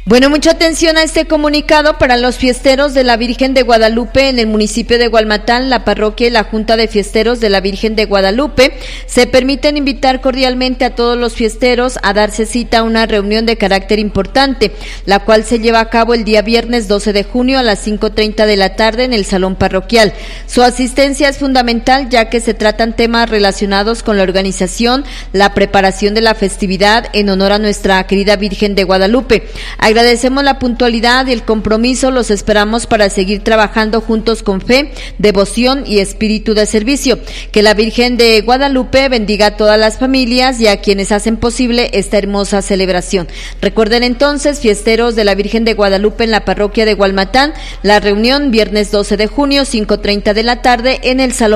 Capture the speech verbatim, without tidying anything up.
Bueno, mucha atención a este comunicado para los fiesteros de la Virgen de Guadalupe en el municipio de Gualmatán. La parroquia y la Junta de Fiesteros de la Virgen de Guadalupe se permiten invitar cordialmente a todos los fiesteros a darse cita a una reunión de carácter importante, la cual se lleva a cabo el día viernes doce de junio a las cinco treinta de la tarde en el salón parroquial. Su asistencia es fundamental, ya que se tratan temas relacionados con la organización, la preparación de la festividad en honor a nuestra querida Virgen de Guadalupe. Agradecemos la puntualidad y el compromiso, los esperamos para seguir trabajando juntos con fe, devoción y espíritu de servicio. Que la Virgen de Guadalupe bendiga a todas las familias y a quienes hacen posible esta hermosa celebración. Recuerden entonces, fiesteros de la Virgen de Guadalupe en la parroquia de Gualmatán, la reunión viernes doce de junio, cinco treinta de la tarde en el salón